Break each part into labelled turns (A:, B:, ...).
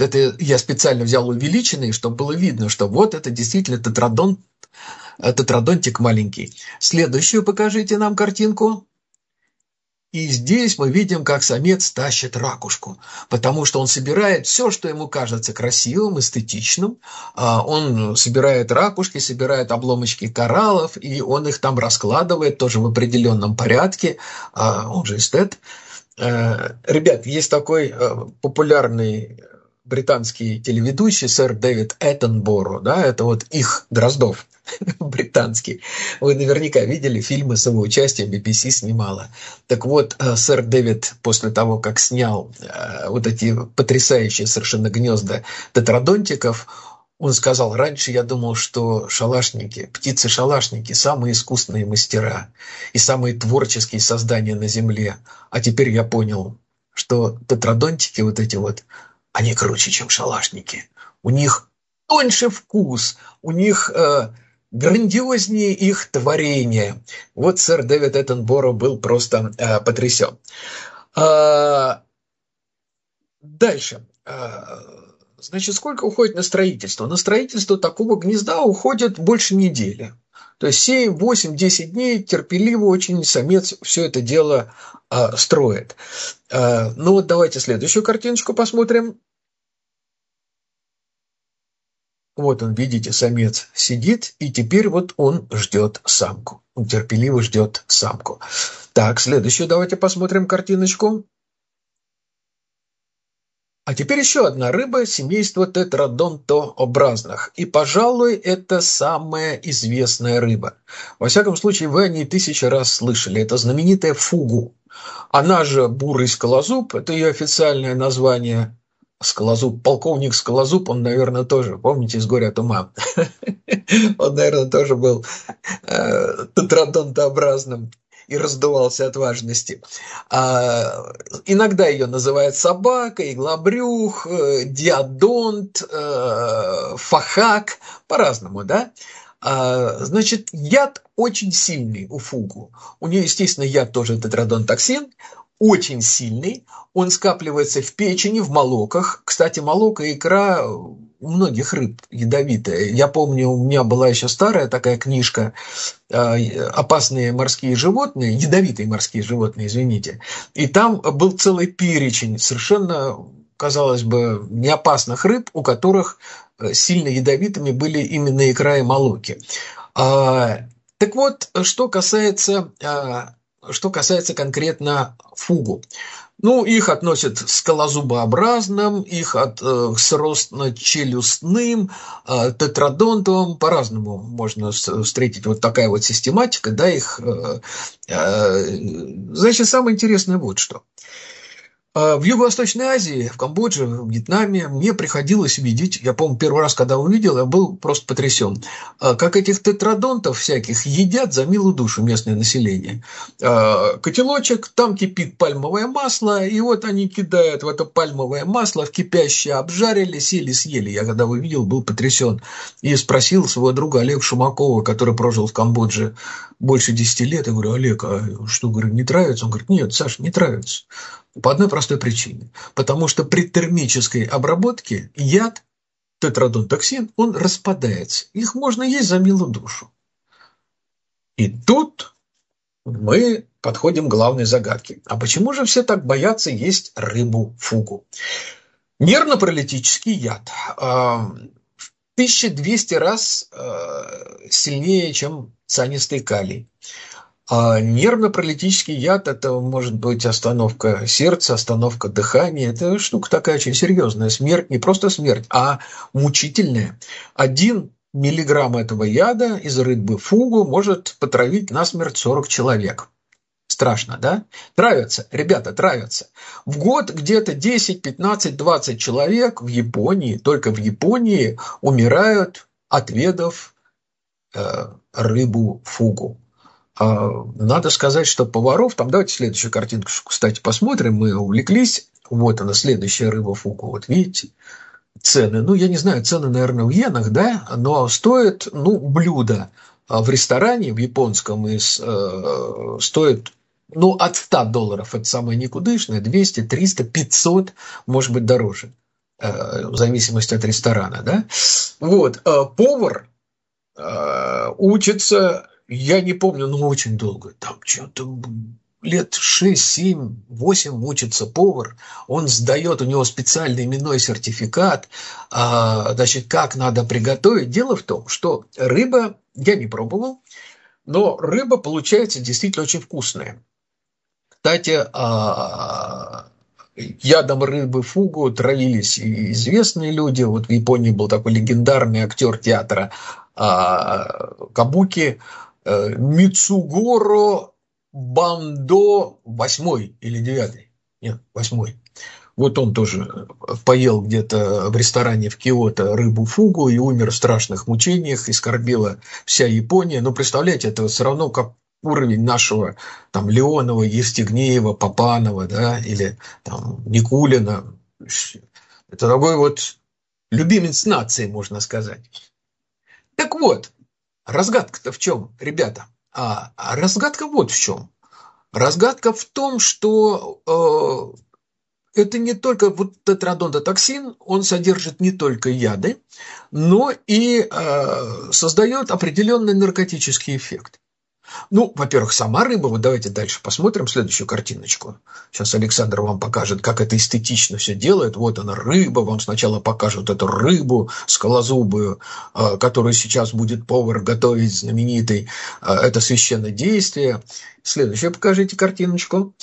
A: Это я специально взял увеличенный, чтобы было видно, что вот это действительно тетродонтик маленький. Следующую покажите нам картинку. И здесь мы видим, как самец тащит ракушку, потому что он собирает все, что ему кажется красивым, эстетичным. Он собирает ракушки, собирает обломочки кораллов, и он их там раскладывает тоже в определенном порядке. Он же эстет. Ребят, есть такой популярный британский телеведущий, сэр Дэвид Эттенборо, да, это вот их Дроздов британский. Вы наверняка видели фильмы с его участием, BBC снимала. Так вот, сэр Дэвид после того, как снял вот эти потрясающие совершенно гнезда тетродонтиков, он сказал: раньше я думал, что шалашники, птицы-шалашники, самые искусные мастера и самые творческие создания на Земле. А теперь я понял, что тетродонтики вот эти вот, они круче, чем шалашники. У них тоньше вкус, у них грандиознее их творение. Вот сэр Дэвид Эттенборо был просто потрясен. Дальше. Значит, сколько уходит на строительство? На строительство такого гнезда уходит больше недели. То есть 7, 8, 10 дней терпеливо очень самец все это дело строит. Ну вот давайте следующую картиночку посмотрим. Вот он, видите, самец сидит, и теперь вот он ждет самку. Он терпеливо ждет самку. Так, следующую давайте посмотрим картиночку. А теперь еще одна рыба семейства тетродонтообразных. И, пожалуй, это самая известная рыба. Во всяком случае, вы о ней 1000 раз слышали. Это знаменитая фугу. Она же бурый скалозуб, это ее официальное название. Скалозуб, полковник Скалозуб, он, наверное, тоже, помните, из «Горя от ума», он, наверное, тоже был тетродонтообразным и раздувался от важности. Иногда ее называют собака, иглобрюх, диодонт, фахак, по-разному, да? Значит, яд очень сильный у фугу. У нее, естественно, яд тоже тетродонтоксин, очень сильный. Он скапливается в печени, в молоках. Кстати, молоко и икра у многих рыб ядовитая. Я помню, у меня была еще старая такая книжка «Опасные морские животные», ядовитые морские животные, извините. И там был целый перечень совершенно, казалось бы, неопасных рыб, у которых сильно ядовитыми были именно икра и молоки. Так вот, что касается конкретно фугу. Ну, их относят к скалозубообразным, их к сростно-челюстным, тетродонтовым, по-разному можно встретить вот такая вот систематика, да, их. Значит, самое интересное вот что. В Юго-Восточной Азии, в Камбодже, в Вьетнаме мне приходилось видеть, я помню, первый раз, когда увидел, я был просто потрясен, как этих тетродонтов всяких едят за милую душу местное население. Котелочек, там кипит пальмовое масло, и вот они кидают в это пальмовое масло, в кипящее обжарили, сели, съели. Я когда увидел, был потрясен и спросил своего друга Олега Шумакова, который прожил в Камбодже больше 10 лет, я говорю: Олег, а что, говорю, не травится? Он говорит: нет, Саша, не травится. По одной простой причине. Потому что при термической обработке яд, тетродонтоксин, он распадается. Их можно есть за милую душу. И тут мы подходим к главной загадке. А почему же все так боятся есть рыбу-фугу? Нервно-паралитический яд. 1200 раз сильнее, чем цианистый калий. Нервно-паралитический яд – это может быть остановка сердца, остановка дыхания. Это штука такая очень серьезная. Смерть, не просто смерть, а мучительная. 1 миллиграмм этого яда из рыбы фугу может потравить насмерть 40 человек. Страшно, да? Травятся, ребята, травятся. В год где-то 10, 15, 20 человек в Японии, только в Японии, умирают, отведав рыбу фугу. Надо сказать, что поваров, там давайте следующую картинку, кстати, посмотрим, мы увлеклись. Вот она, следующая рыба фугу, вот видите, цены, ну, я не знаю, цены, наверное, в иенах, да, но стоит, ну, блюдо в ресторане, в японском, стоит, ну, от $100, это самое никудышное, 200, 300, 500, может быть, дороже. в зависимости от ресторана, да. Вот, повар учится, я не помню, но очень долго, там что-то лет 6, 7, 8 учится повар, он сдает, у него специальный именной сертификат, значит, как надо приготовить. Дело в том, что рыба, я не пробовал, но рыба получается действительно очень вкусная. Кстати, ядом рыбы фугу травились и известные люди. Вот в Японии был такой легендарный актер театра кабуки Мицугоро Бандо 8 или 9. Нет, 8. Вот он тоже поел где-то в ресторане в Киото рыбу фугу и умер в страшных мучениях, и скорбела вся Япония. Но представляете, это все равно как уровень нашего там Леонова, Евстигнеева, Папанова, да, или там Никулина. Это такой вот любимец нации, можно сказать. Так вот, разгадка-то в чем, ребята? Разгадка вот в чем. Разгадка в том, что это не только вот тетрадонтотоксин, он содержит не только яды, но и создает определенный наркотический эффект. Ну, во-первых, сама рыба, вот давайте дальше посмотрим следующую картиночку. Сейчас Александр вам покажет, как это эстетично все делает. Вот она рыба, вам сначала покажут эту рыбу скалозубую, которую сейчас будет повар готовить знаменитый. Это священное действие. Следующую покажите картиночку.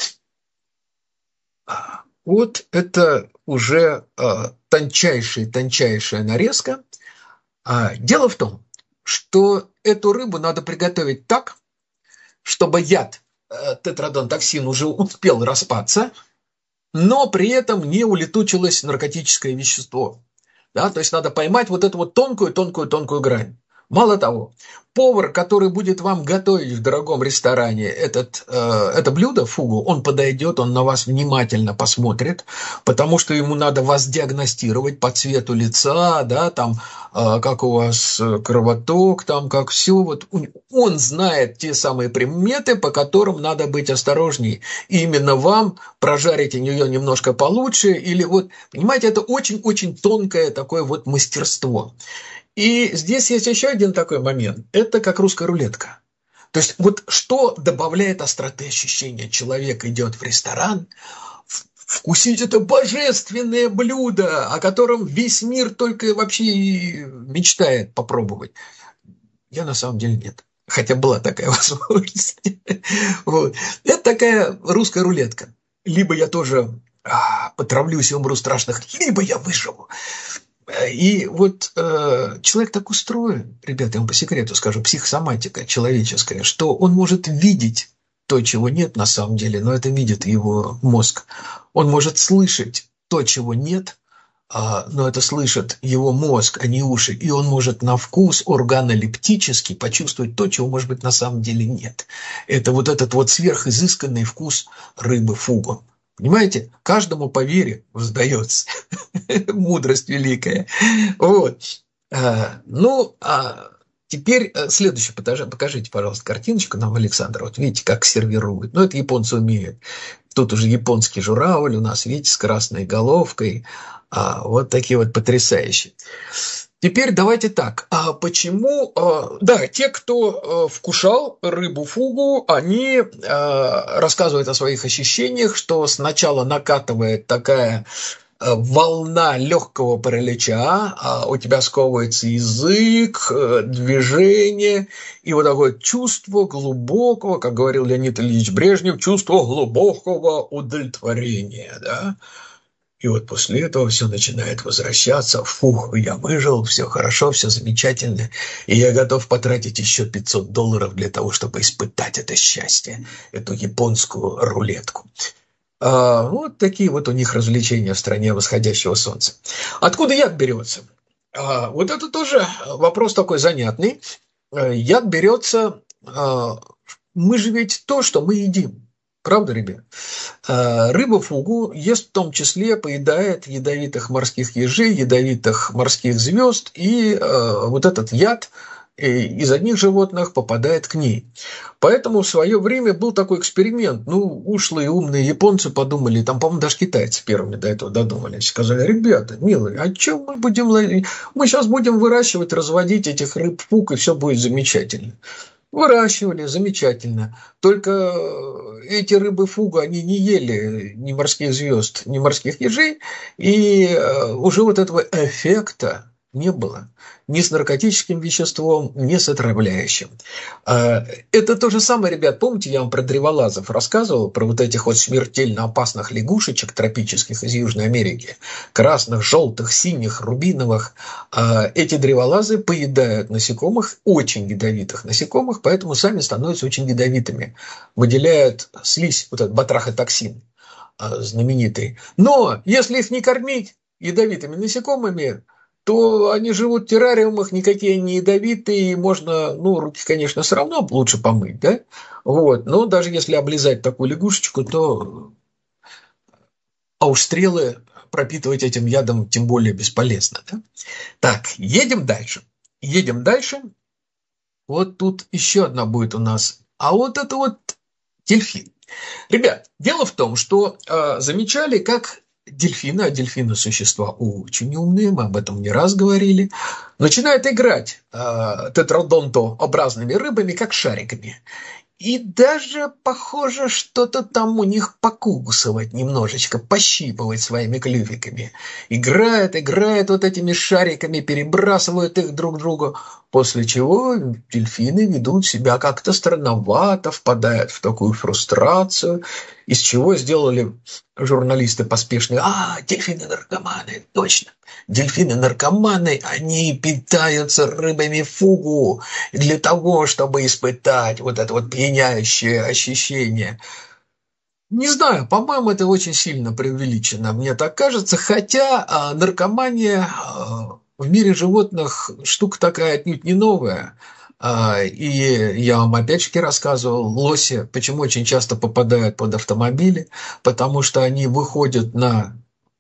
A: Вот это уже тончайшая нарезка. Дело в том, что эту рыбу надо приготовить так, чтобы яд тетрадонтоксин уже успел распаться, но при этом не улетучилось наркотическое вещество. Да? То есть надо поймать вот эту вот тонкую грань. Мало того, повар, который будет вам готовить в дорогом ресторане это блюдо, фугу, он подойдет, он на вас внимательно посмотрит, потому что ему надо вас диагностировать по цвету лица, да, там, как у вас кровоток, там, как все. Вот он знает те самые приметы, по которым надо быть осторожней. И именно вам прожарить ее немножко получше. Или вот, понимаете, это очень-очень тонкое такое вот мастерство. И здесь есть еще один такой момент. Это как русская рулетка. То есть вот что добавляет остроты ощущения? Человек идет в ресторан, вкусить это божественное блюдо, о котором весь мир только вообще мечтает попробовать. Я на самом деле нет. Хотя была такая возможность. Вот. Это такая русская рулетка. Либо я тоже потравлюсь и умру страшных, либо я выживу. И вот человек так устроен, ребята, я вам по секрету скажу, психосоматика человеческая, что он может видеть то, чего нет на самом деле, но это видит его мозг. Он может слышать то, чего нет, но это слышит его мозг, а не уши. И он может на вкус органолептически почувствовать то, чего, может быть, на самом деле нет. Это вот этот вот сверхизысканный вкус рыбы фугу. Понимаете, каждому по вере воздается. Мудрость великая. Вот. Теперь следующее. Покажите, пожалуйста, картиночку нам, Александр. Вот видите, как сервируют. Ну, это японцы умеют. Тут уже японский журавль у нас, видите, с красной головкой. Вот такие вот потрясающие. Теперь давайте так. Почему? Да, те, кто вкушал рыбу фугу, они рассказывают о своих ощущениях, что сначала накатывает такая волна легкого паралича, у тебя сковывается язык, движение, и вот такое чувство глубокого, как говорил Леонид Ильич Брежнев, чувство глубокого удовлетворения, да. И вот после этого все начинает возвращаться. Фух, я выжил, все хорошо, все замечательно. И я готов потратить еще $500 для того, чтобы испытать это счастье, эту японскую рулетку. Вот такие вот у них развлечения в стране восходящего солнца. Откуда яд берется? Вот это тоже вопрос такой занятный. Яд берется... Мы же ведь то, что мы едим. Правда, ребят? Рыба фугу ест в том числе, поедает ядовитых морских ежей, ядовитых морских звезд. И вот этот яд из одних животных попадает к ней. Поэтому в свое время был такой эксперимент. Ну, ушлые умные японцы подумали, там, по-моему, даже китайцы первыми до этого додумались. Сказали: ребята, милые, а что мы будем ловить? Мы сейчас будем выращивать, разводить этих рыб-фуг, и все будет замечательно. Выращивали, замечательно. Только эти рыбы-фуга, они не ели ни морских звезд, ни морских ежей, и уже вот этого эффекта не было ни с наркотическим веществом, ни с отравляющим. Это то же самое, ребят, помните, я вам про древолазов рассказывал, про вот этих вот смертельно опасных лягушечек тропических из Южной Америки, красных, желтых, синих, рубиновых. Эти древолазы поедают насекомых, очень ядовитых насекомых, поэтому сами становятся очень ядовитыми. Выделяют слизь, вот этот батрахотоксин знаменитый. Но если их не кормить ядовитыми насекомыми, то они живут в террариумах, никакие не ядовитые, можно, ну, руки, конечно, все равно лучше помыть, да, вот, но даже если облизать такую лягушечку, то, а уж стрелы пропитывать этим ядом тем более бесполезно, да. Так, едем дальше, вот тут еще одна будет у нас, а вот это вот дельфин. Ребят, дело в том, что замечали, как дельфины, а дельфины существа очень умные, мы об этом не раз говорили, начинают играть тетродонтообразными рыбами, как шариками. И даже, похоже, что-то там у них покусывать немножечко, пощипывать своими клювиками. Играет вот этими шариками, перебрасывают их друг другу, после чего дельфины ведут себя как-то странновато, впадают в такую фрустрацию, из чего сделали журналисты поспешные: дельфины-наркоманы, точно. Дельфины-наркоманы, они питаются рыбами фугу для того, чтобы испытать вот это вот пьянящее ощущение. Не знаю, по-моему, это очень сильно преувеличено, мне так кажется, хотя наркомания в мире животных штука такая отнюдь не новая. И я вам опять-таки рассказывал, лоси почему очень часто попадают под автомобили, потому что они выходят на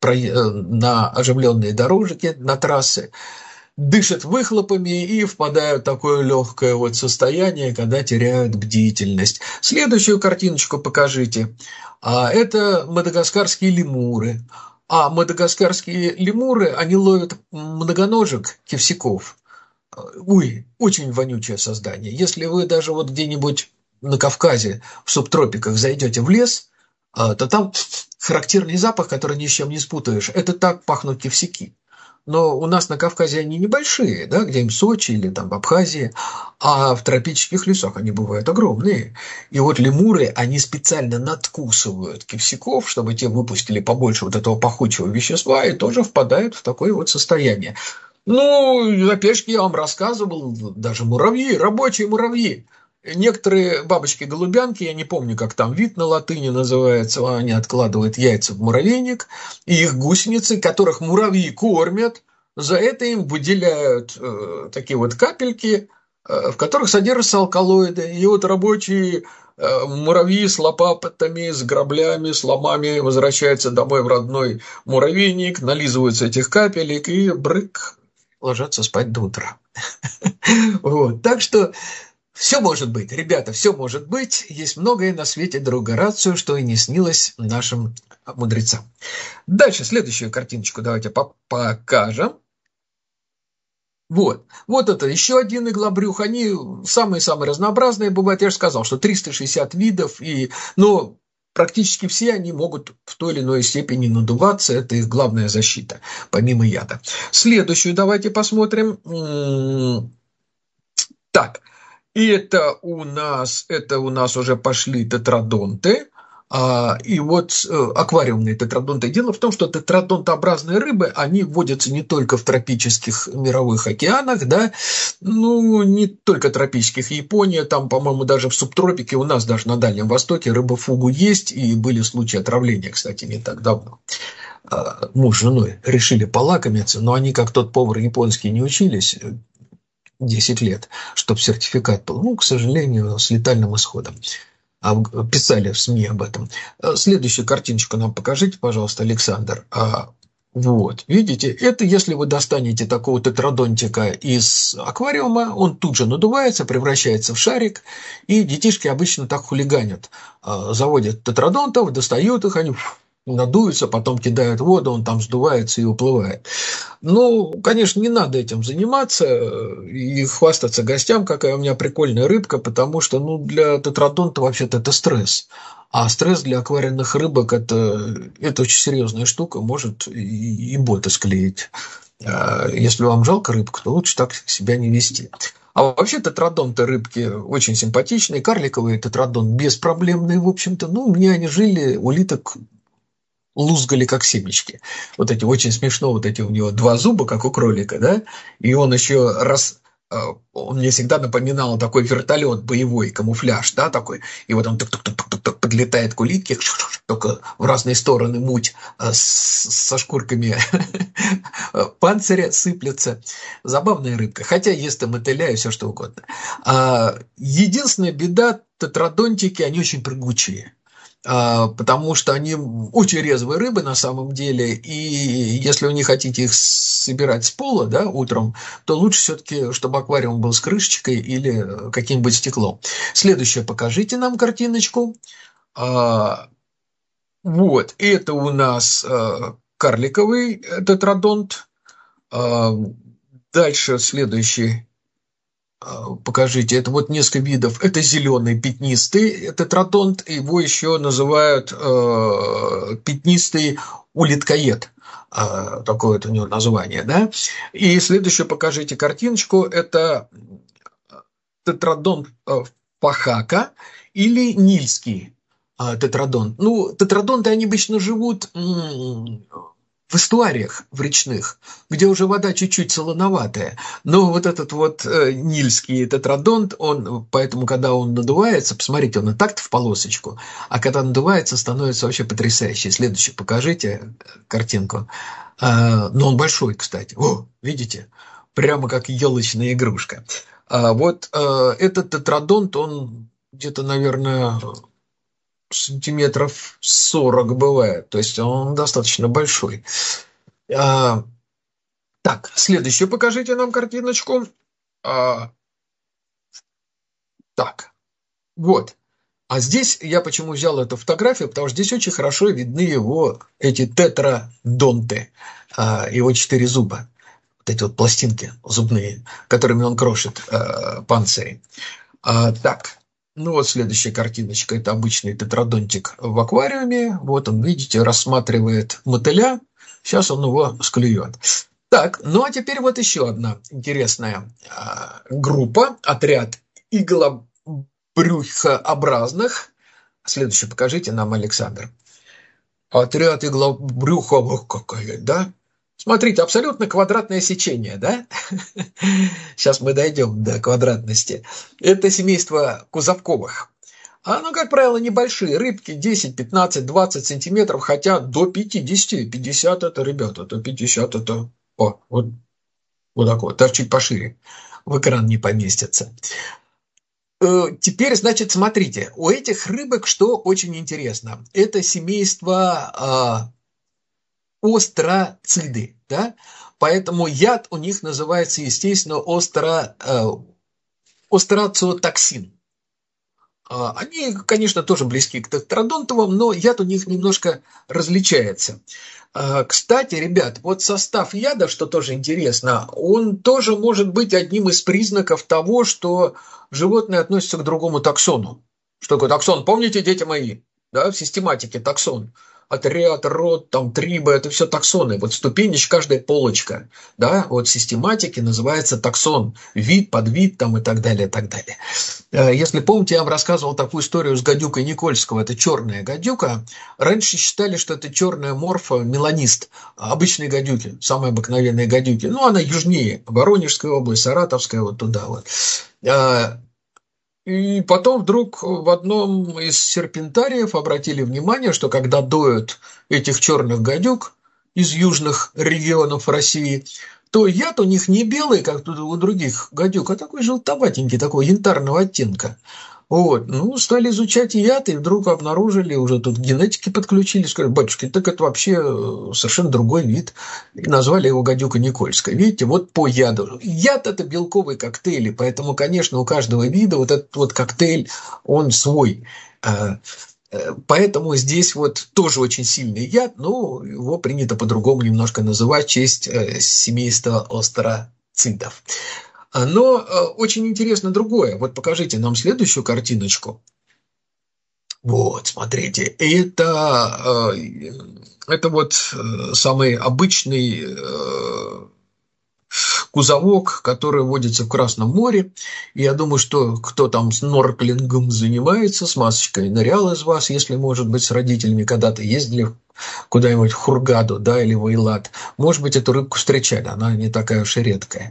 A: оживленные дорожки, на трассы, дышат выхлопами и впадают в такое легкое вот состояние, когда теряют бдительность. Следующую картиночку покажите. Это мадагаскарские лемуры. А мадагаскарские лемуры, они ловят многоножек, кивсяков. Ой, очень вонючее создание. Если вы даже вот где-нибудь на Кавказе в субтропиках зайдете в лес, то там характерный запах, который ни с чем не спутаешь. Это так пахнут кивсяки. Но у нас на Кавказе они небольшие, да, где-нибудь в Сочи или там в Абхазии, а в тропических лесах они бывают огромные. И вот лемуры, они специально надкусывают кивсяков, чтобы те выпустили побольше вот этого пахучего вещества, и тоже впадают в такое вот состояние. Ну, опять же, я вам рассказывал, даже муравьи, рабочие муравьи. Некоторые бабочки-голубянки, я не помню, как там вид на латыни называется, они откладывают яйца в муравейник, и их гусеницы, которых муравьи кормят, за это им выделяют такие вот капельки, в которых содержатся алкалоиды. И вот рабочие муравьи с лопатами, с граблями, с ломами возвращаются домой в родной муравейник, нализываются этих капелек и брык, ложатся спать до утра. Вот. Так что все может быть, ребята, все может быть. Есть многое на свете, друг Горацио, что и не снилось нашим мудрецам. Дальше, следующую картиночку давайте покажем. Вот это еще один иглобрюх. Они самые-самые разнообразные бывают. Я же сказал, что 360 видов, но практически все они могут в той или иной степени надуваться. Это их главная защита, помимо яда. Следующую давайте посмотрим. Так. И это у нас уже пошли тетродонты, и вот аквариумные тетродонты. Дело в том, что тетродонтообразные рыбы, они водятся не только в тропических мировых океанах, да, ну, не только тропических, Япония, там, по-моему, даже в субтропике, у нас даже на Дальнем Востоке рыба-фугу есть, и были случаи отравления, кстати, не так давно. Муж с женой решили полакомиться, но они, как тот повар японский, не учились 10 лет, чтобы сертификат был. Ну, к сожалению, с летальным исходом. Писали в СМИ об этом. Следующую картиночку нам покажите, пожалуйста, Александр. Вот, видите, это если вы достанете такого тетродонтика из аквариума, он тут же надувается, превращается в шарик, и детишки обычно так хулиганят. Заводят тетродонтов, достают их, они надуются, потом кидают в воду, он там сдувается и уплывает. Ну, конечно, не надо этим заниматься и хвастаться гостям, какая у меня прикольная рыбка, потому что, ну, для тетродонта вообще-то это стресс. А стресс для аквариумных рыбок это очень серьезная штука, может и бота склеить. Если вам жалко рыбку, то лучше так себя не вести. А вообще тетродонты рыбки очень симпатичные, карликовый тетродонт беспроблемный, в общем-то. Ну, у меня они жили, улиток лузгали как семечки. Вот эти очень смешно, вот эти у него два зуба, как у кролика, да, и он еще он мне всегда напоминал такой вертолет боевой, камуфляж, да, такой, и вот он тук-тук-тук-тук подлетает к улитке, только в разные стороны муть со шкурками панциря сыплется. Забавная рыбка, хотя ест и мотыля и все что угодно. Единственная беда, тетродонтики, они очень прыгучие. Потому что они очень резвые рыбы на самом деле, и если вы не хотите их собирать с пола, да, утром, то лучше все-таки, чтобы аквариум был с крышечкой или каким-нибудь стеклом. Следующее, покажите нам картиночку. Вот, это у нас карликовый тетродонт. Дальше следующий. Покажите, это вот несколько видов. Это зеленый пятнистый тетродонт, его еще называют пятнистый улиткоед. Такое вот у него название, да? И следующее, покажите картиночку, это тетродонт пахака или нильский тетродонт. Ну, тетродонты, они обычно живут в эстуариях, в речных, где уже вода чуть-чуть солоноватая. Но вот этот вот нильский тетродонт, он, поэтому, когда он надувается, посмотрите, он и так-то в полосочку, а когда надувается, становится вообще потрясающий. Следующий, покажите картинку. Но он большой, кстати. О, видите? Прямо как елочная игрушка. Вот этот тетродонт, он где-то, наверное, сантиметров 40 бывает, то есть он достаточно большой. Так, следующую покажите нам картиночку. Так, вот. А здесь я почему взял эту фотографию, потому что здесь очень хорошо видны его эти тетродонты, его 4 зуба, вот эти вот пластинки зубные, которыми он крошит панцири. Так. Ну вот следующая картиночка, это обычный тетродонтик в аквариуме. Вот он, видите, рассматривает мотыля. Сейчас он его склюет. Так, ну а теперь вот еще одна интересная группа, отряд иглобрюхообразных. Следующий покажите нам, Александр. Отряд иглобрюховых какая, да? Смотрите, абсолютно квадратное сечение, да? Сейчас мы дойдем до квадратности. Это семейство кузовковых. Оно, как правило, небольшие рыбки, 10, 15, 20 сантиметров, хотя до 50. 50 это, ребята, до 50 это... О, вот так вот, даже чуть пошире. В экран не поместится. Теперь, значит, смотрите, у этих рыбок что очень интересно. Это семейство... остроциды, да? Поэтому яд у них называется, естественно, острациотоксин. Они, конечно, тоже близки к тетродонтовым, но яд у них немножко различается. Кстати, ребят, вот состав яда, что тоже интересно, он тоже может быть одним из признаков того, что животное относится к другому таксону. Что такое таксон? Помните, дети мои? Да, в систематике таксон. Отряд, род, там, триба, это все таксоны. Вот ступенечка, каждая полочка, да, вот в систематике называется таксон. Вид, подвид, там, и так далее, и так далее. Если помните, я вам рассказывал такую историю с гадюкой Никольского. Это черная гадюка. Раньше считали, что это черная морфа, меланист. Обычные гадюки, самые обыкновенные гадюки. Ну, она южнее. Воронежская область, Саратовская, вот туда вот. И потом вдруг в одном из серпентариев обратили внимание, что когда доют этих черных гадюк из южных регионов России, то яд у них не белый, как у других гадюк, а такой желтоватенький, такого янтарного оттенка. Вот, ну, стали изучать яд, и вдруг обнаружили, уже тут генетики подключили, сказали, батюшки, так это вообще совершенно другой вид. И назвали его гадюка никольская. Видите, вот по яду. Яд – это белковые коктейли, поэтому, конечно, у каждого вида вот этот вот коктейль, он свой. Поэтому здесь вот тоже очень сильный яд, но его принято по-другому немножко называть в честь семейства астероцидов. Но очень интересно другое. Вот покажите нам следующую картиночку. Вот, смотрите, это вот самый обычный кузовок, который водится в Красном море. И я думаю, что кто там снорклингом занимается, с масочкой нырял из вас, если, может быть, с родителями когда-то ездили куда-нибудь в Хургаду, да, или в Эйлат, может быть, эту рыбку встречали, она не такая уж и редкая.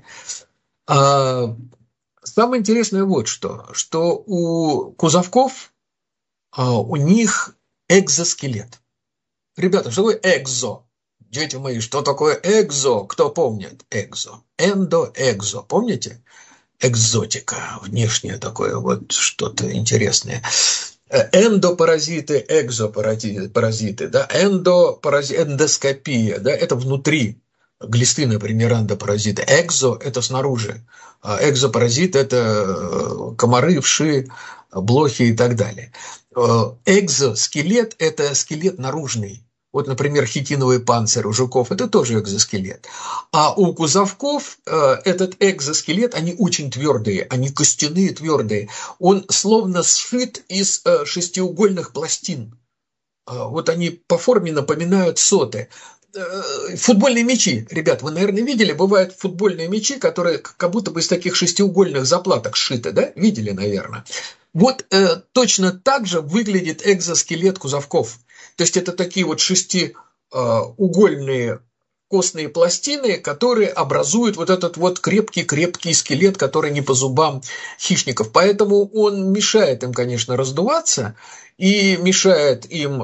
A: Самое интересное вот что у кузовков у них экзоскелет. Ребята, что такое экзо? Дети мои, что такое экзо? Кто помнит? Экзо. Эндо-экзо. Помните? Экзотика. Внешнее такое вот что-то интересное. Эндопаразиты, экзопаразиты. Да? Эндоскопия. Да? Это внутри глисты, например, эндопаразиты. Экзо – это снаружи. Экзопаразит – это комары, вши, блохи и так далее. Экзоскелет – это скелет наружный. Вот, например, хитиновый панцирь у жуков – это тоже экзоскелет. А у кузовков этот экзоскелет, они очень твердые, они костяные, твердые. Он словно сшит из шестиугольных пластин. Вот они по форме напоминают соты. Футбольные мячи, ребят, вы, наверное, видели, бывают футбольные мячи, которые как будто бы из таких шестиугольных заплаток сшиты, да? Видели, наверное. Вот точно так же выглядит экзоскелет кузовков. То есть это такие вот шестиугольные костные пластины, которые образуют вот этот вот крепкий скелет, который не по зубам хищников. Поэтому он мешает им, конечно, раздуваться и мешает им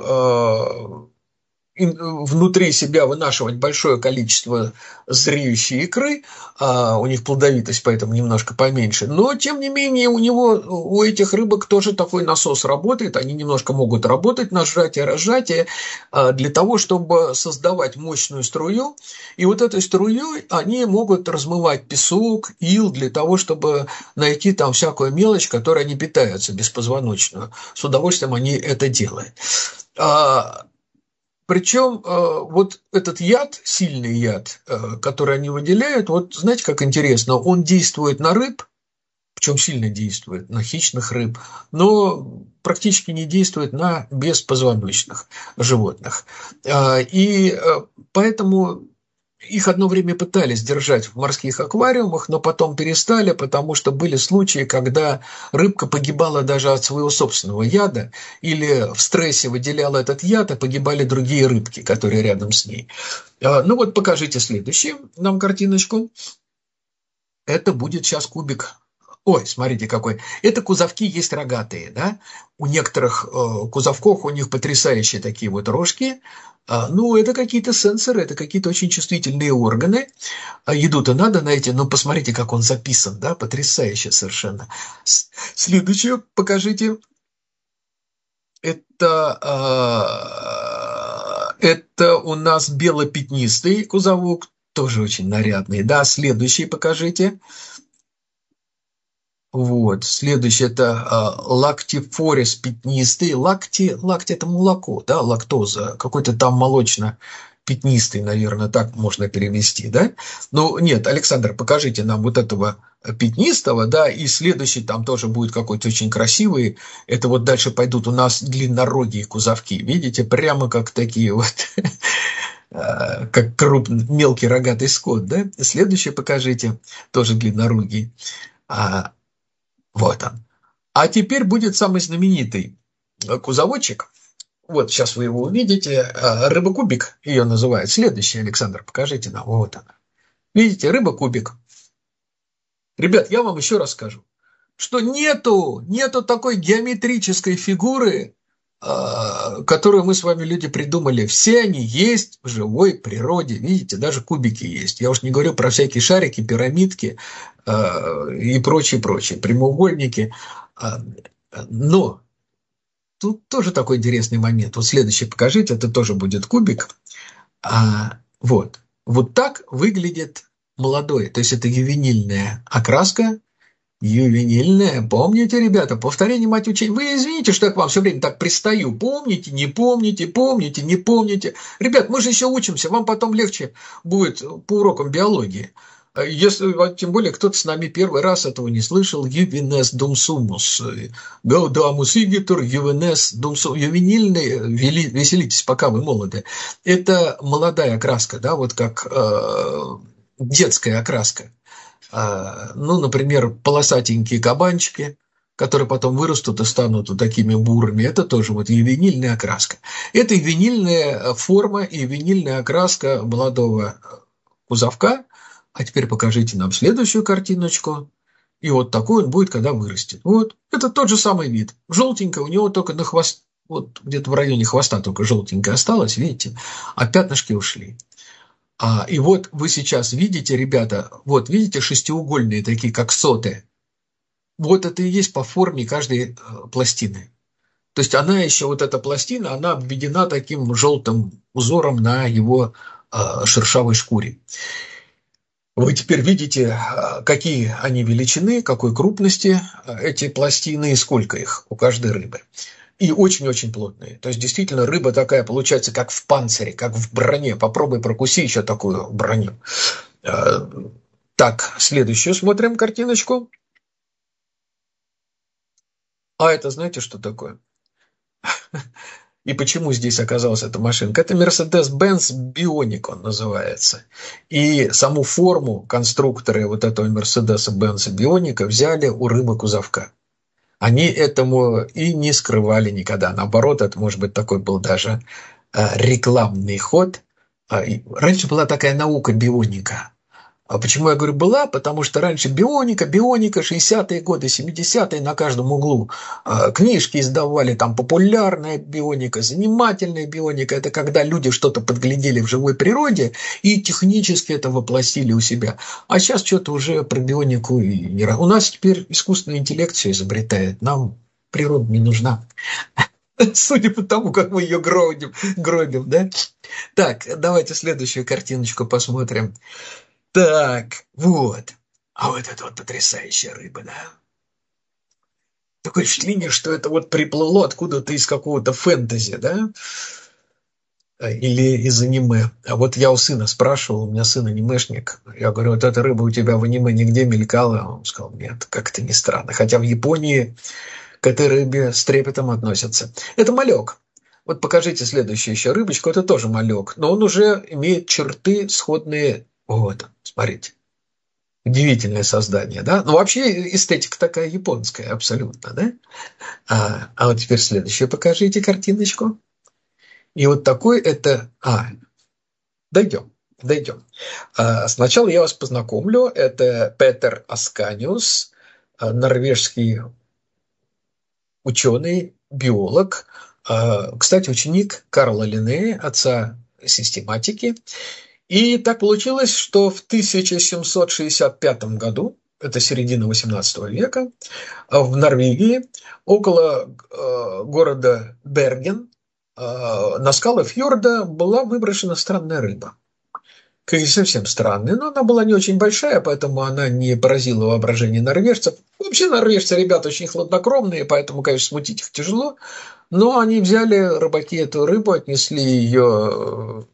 A: внутри себя вынашивать большое количество зреющей икры, у них плодовитость поэтому немножко поменьше, но тем не менее у этих рыбок тоже такой насос работает, они немножко могут работать на сжатие-разжатие для того, чтобы создавать мощную струю, и вот этой струей они могут размывать песок, ил для того, чтобы найти там всякую мелочь, которой они питаются, беспозвоночную. С удовольствием они это делают. Причем вот этот яд, сильный яд, который они выделяют, вот знаете, как интересно, он действует на рыб, причем сильно действует на хищных рыб, но практически не действует на беспозвоночных животных. И поэтому их одно время пытались держать в морских аквариумах, но потом перестали, потому что были случаи, когда рыбка погибала даже от своего собственного яда или в стрессе выделяла этот яд, а погибали другие рыбки, которые рядом с ней. Ну вот покажите следующую нам картиночку. Это будет сейчас кубик. Ой, смотрите какой. Это кузовки есть рогатые, да? У некоторых кузовков у них потрясающие такие вот рожки. Ну, это какие-то сенсоры, это какие-то очень чувствительные органы. Еду-то надо найти, но посмотрите, как он записан, да? Потрясающе совершенно. Следующее покажите. Это у нас белопятнистый кузовок, тоже очень нарядный, да? Следующий покажите. Вот, следующее это лактифорис пятнистый. Лакти это молоко, да, лактоза, какой-то там молочно-пятнистый, наверное, так можно перевести, да? Ну, нет, Александр, покажите нам вот этого пятнистого, да, и следующий там тоже будет какой-то очень красивый. Это вот дальше пойдут у нас длиннорогие кузовки, видите, прямо как такие вот, как крупный, мелкий рогатый скот, да? Следующий покажите, тоже длиннорогий. Вот он. А теперь будет самый знаменитый кузовочек. Вот, сейчас вы его увидите. Рыба-кубик ее называют. Следующий, Александр, покажите нам. Вот она. Видите, рыба-кубик. Ребят, я вам еще раз скажу, что нету такой геометрической фигуры, которую мы с вами, люди, придумали. Все они есть в живой природе. Видите, даже кубики есть. Я уж не говорю про всякие шарики, пирамидки и прочие, прямоугольники. Но тут тоже такой интересный момент. Вот следующий покажите, это тоже будет кубик. Вот так выглядит молодой. То есть это ювенильная окраска. Ювенильная. Помните, ребята, повторение мать учения. Вы извините, что я к вам все время так пристаю. Помните, не помните, помните, не помните. Ребят, мы же еще учимся. Вам потом легче будет по урокам биологии. Если, тем более, кто-то с нами первый раз этого не слышал, ювенес думсумус, гаудамус игитур, ювенес думсумус, ювенильный, веселитесь, пока вы молоды. Это молодая окраска, да, вот как детская окраска. Ну, например, полосатенькие кабанчики, которые потом вырастут и станут вот такими бурыми, это тоже вот ювенильная окраска. Это ювенильная форма и ювенильная окраска молодого кузовка. А теперь покажите нам следующую картиночку. И вот такой он будет, когда вырастет. Вот, это тот же самый вид. Желтенькая, у него только на хвост, вот где-то в районе хвоста только желтенькая осталась, видите, а пятнышки ушли. И вот вы сейчас видите, ребята, вот видите шестиугольные такие, как соты. Вот это и есть по форме каждой пластины. То есть она еще, вот эта пластина, она обведена таким желтым узором на его шершавой шкуре. Вы теперь видите, какие они величины, какой крупности эти пластины и сколько их у каждой рыбы. И очень-очень плотные. То есть, действительно, рыба такая получается, как в панцире, как в броне. Попробуй прокуси еще такую броню. Так, следующую смотрим картиночку. А это знаете, что такое? И почему здесь оказалась эта машинка? Это Mercedes-Benz Bionic он называется. И саму форму конструкторы вот этого Mercedes-Benz Bionic взяли у рыбы кузовка. Они этому и не скрывали никогда. Наоборот, это, может быть, такой был даже рекламный ход. Раньше была такая наука бионика. А почему я говорю была? Потому что раньше бионика, 60-е годы, 70-е на каждом углу книжки издавали, там популярная бионика, занимательная бионика. Это когда люди что-то подглядели в живой природе и технически это воплотили у себя. А сейчас что-то уже про бионику и не... У нас теперь искусственный интеллект все изобретает. Нам природа не нужна. Судя по тому, как мы ее гробим, да? Так, давайте следующую картиночку посмотрим. Так, вот. А вот это вот потрясающая рыба, да? Такое впечатление, что это вот приплыло откуда-то из какого-то фэнтези, да? Или из аниме. А вот я у сына спрашивал, у меня сын анимешник. Я говорю, вот эта рыба у тебя в аниме нигде мелькала? Он сказал, нет, как-то не странно. Хотя в Японии к этой рыбе с трепетом относятся. Это малек. Вот покажите следующую еще рыбочку. Это тоже малек. Но он уже имеет черты сходные. Вот, смотрите. Удивительное создание, да? Ну, вообще эстетика такая японская, абсолютно, да? А вот теперь следующую покажите картиночку. И вот такой это... дойдем. Сначала я вас познакомлю. Это Петер Асканиус, норвежский ученый, биолог. Кстати, ученик Карла Линнея, отца систематики. И так получилось, что в 1765 году, это середина XVIII века, в Норвегии, около города Берген, на скалы фьорда была выброшена странная рыба. Как совсем странная, но она была не очень большая, поэтому она не поразила воображение норвежцев. Вообще норвежцы, ребята, очень хладнокровные, поэтому, конечно, смутить их тяжело. Но они взяли, рыбаки, эту рыбу, отнесли ее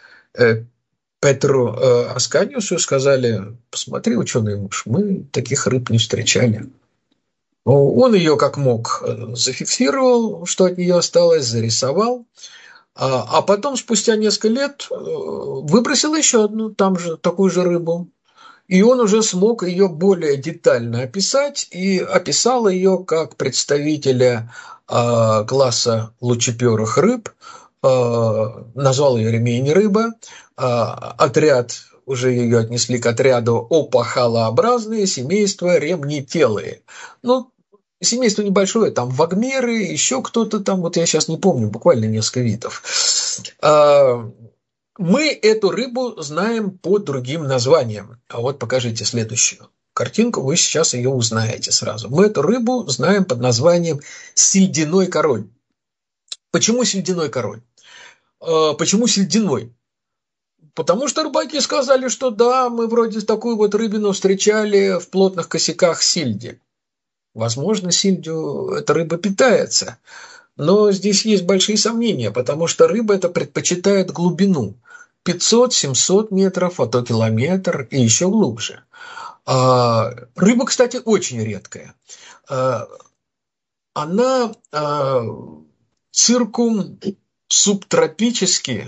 A: Петру Асканиусу, сказали, посмотри, ученый муж, мы таких рыб не встречали. Он ее как мог зафиксировал, что от нее осталось, зарисовал, а потом спустя несколько лет выбросил еще одну, там же, такую же рыбу. И он уже смог ее более детально описать и описал ее как представителя класса лучеперых рыб, назвал ее ремень рыба, отряд, уже ее отнесли к отряду опахалообразные, семейства ремнителые. Ну, семейство небольшое, там вагмеры, еще кто-то там, вот я сейчас не помню, буквально несколько видов. Мы эту рыбу знаем по другим названиям. А вот покажите следующую. картинку, вы сейчас ее узнаете сразу. Мы эту рыбу знаем под названием сельдяной король. Почему сельдяной король? Почему сельдяной? Потому что рыбаки сказали, что да, мы вроде такую вот рыбину встречали в плотных косяках сельди. Возможно, сельдью эта рыба питается. Но здесь есть большие сомнения, потому что рыба эта предпочитает глубину. 500-700 метров, а то километр и еще глубже. Рыба, кстати, очень редкая. Она циркумтропически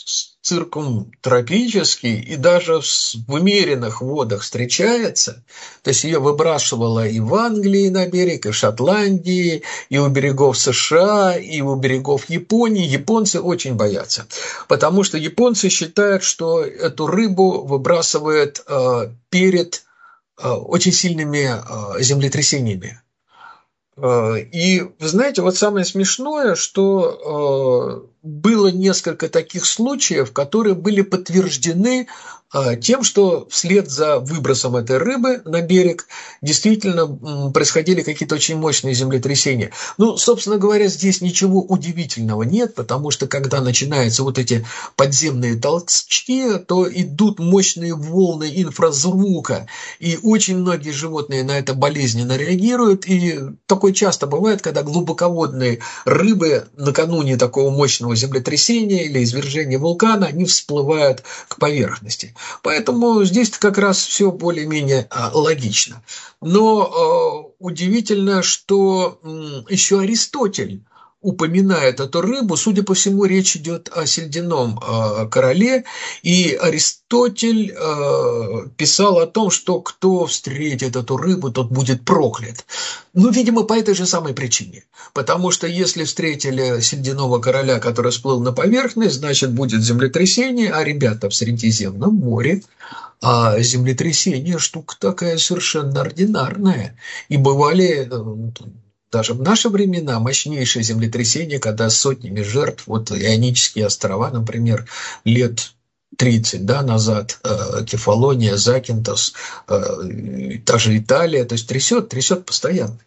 A: и даже в умеренных водах встречается. То есть ее выбрасывало и в Англии на берег, и в Шотландии, и у берегов США, и у берегов Японии. Японцы очень боятся, потому что японцы считают, что эту рыбу выбрасывают перед очень сильными землетрясениями. И, вы знаете, вот самое смешное, что было несколько таких случаев, которые были подтверждены тем, что вслед за выбросом этой рыбы на берег действительно происходили какие-то очень мощные землетрясения. Ну, собственно говоря, здесь ничего удивительного нет, потому что когда начинаются вот эти подземные толчки, то идут мощные волны инфразвука, и очень многие животные на это болезненно реагируют, и такое часто бывает, когда глубоководные рыбы накануне такого мощного землетрясения или извержения вулкана, они всплывают к поверхности. Поэтому здесь как раз все более-менее логично. Но удивительно, что еще Аристотель упоминает эту рыбу. Судя по всему, речь идет о сельдяном короле. И Аристотель писал о том, что кто встретит эту рыбу, тот будет проклят. Ну, видимо, по этой же самой причине. Потому что если встретили сельдяного короля, который всплыл на поверхность, значит, будет землетрясение, а ребята в Средиземном море, а землетрясение штука такая совершенно ординарная. И бывали даже в наши времена мощнейшие землетрясения, когда сотнями жертв, вот Ионические острова, например, лет 30 назад, Кефалония, Закинтос, та же Италия, то есть трясет постоянно.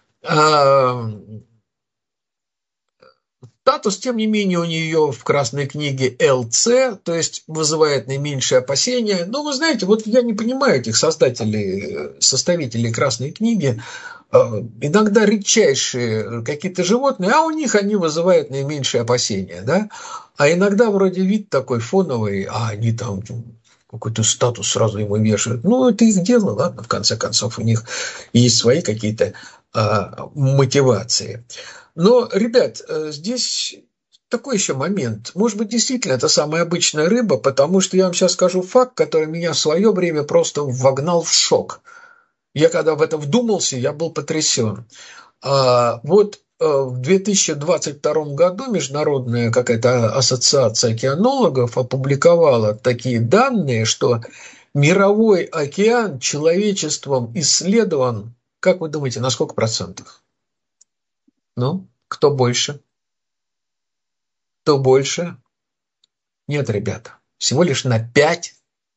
A: Статус, тем не менее, у нее в Красной книге ЛЦ, то есть вызывает наименьшее опасение. Но вы знаете, вот я не понимаю этих составителей Красной книги. Иногда редчайшие какие-то животные, а у них они вызывают наименьшее опасение, да? А иногда вроде вид такой фоновый, а они там какой-то статус сразу ему вешают. Ну, это их дело, ладно, в конце концов, у них есть свои какие-то мотивации. Но, ребят, здесь такой еще момент. Может быть, действительно, это самая обычная рыба, потому что я вам сейчас скажу факт, который меня в свое время просто вогнал в шок. Я когда в это вдумался, я был потрясен. Вот в 2022 году Международная какая-то ассоциация океанологов опубликовала такие данные, что мировой океан человечеством исследован, как вы думаете, на сколько процентов? Ну, кто больше? Кто больше? Нет, ребята, всего лишь на 5,